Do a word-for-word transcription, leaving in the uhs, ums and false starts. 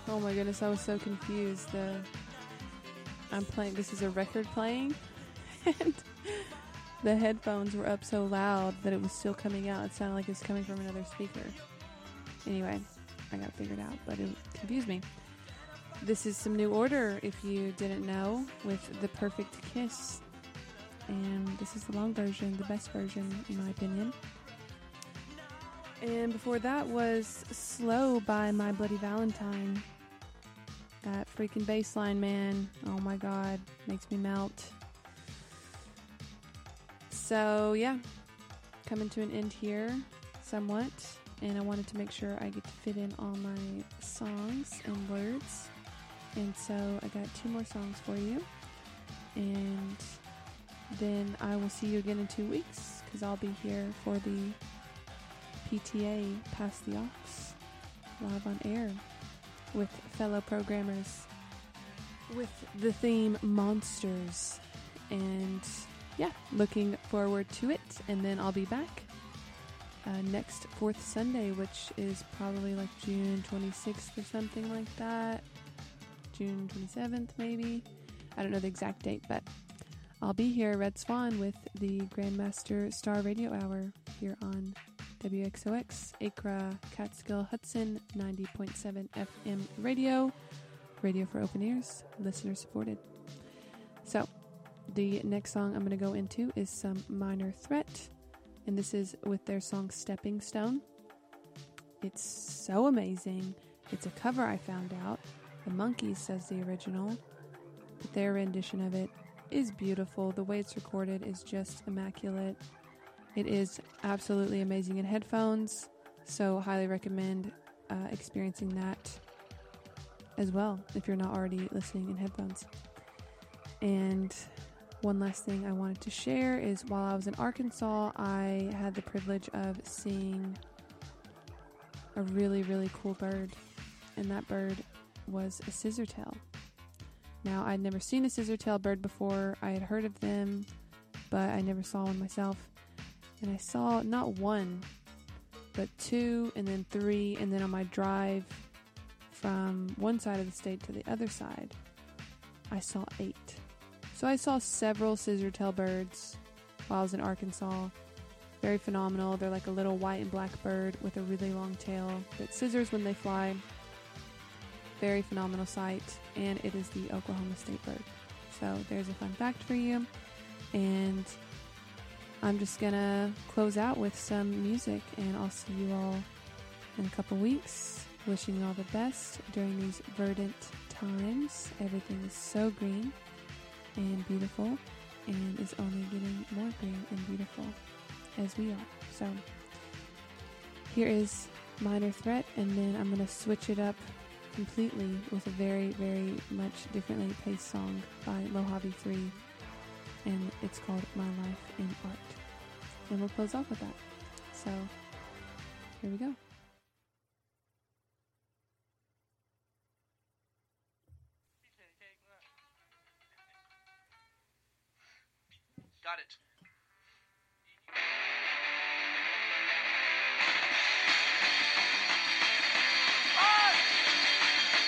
Oh my goodness, I was so confused. The I'm playing, this is a record playing, and the headphones were up so loud that it was still coming out. It sounded like it was coming from another speaker. Anyway, I got it figured out, but it confused me. This is some New Order, if you didn't know, with The Perfect Kiss. And this is the long version, the best version, in my opinion. And before that was Slow by My Bloody Valentine. That freaking bass line, man. Oh my god. Makes me melt. So, yeah. Coming to an end here, somewhat. And I wanted to make sure I get to fit in all my songs and words. And so I got two more songs for you. And then I will see you again in two weeks. Because I'll be here for the P T A Pass the Aux live on air with fellow programmers with the theme Monsters. And yeah, looking forward to it. And then I'll be back uh, next fourth Sunday, which is probably like June twenty-sixth or something like that. June twenty-seventh maybe. I don't know the exact date, but I'll be here, Red Swan, with the Grandmaster Star Radio Hour here on W X O X, Acra, Catskill, Hudson, ninety point seven F M radio, radio for open ears, listener supported. So, the next song I'm going to go into is some Minor Threat, and this is with their song Stepping Stone. It's so amazing. It's a cover, I found out. The Monkees says the original, but their rendition of it is beautiful. The way it's recorded is just immaculate. It is absolutely amazing in headphones, so highly recommend uh, experiencing that as well if you're not already listening in headphones. And one last thing I wanted to share is while I was in Arkansas, I had the privilege of seeing a really, really cool bird, and that bird was a scissortail. Now, I'd never seen a scissortail bird before. I had heard of them, but I never saw one myself. And I saw not one, but two, and then three, and then on my drive from one side of the state to the other side, I saw eight. So I saw several scissortail birds while I was in Arkansas. Very phenomenal. They're like a little white and black bird with a really long tail that scissors when they fly. Very phenomenal sight, and it is the Oklahoma State bird. So there's a fun fact for you. And I'm just gonna close out with some music, and I'll see you all in a couple weeks. Wishing you all the best during these verdant times. Everything is so green and beautiful, and is only getting more green and beautiful as we are. So here is Minor Threat, and then I'm gonna switch it up completely with a very, very much differently paced song by Mojave three, and it's called My Life in Art. And we'll close off with that. So, here we go. Got it.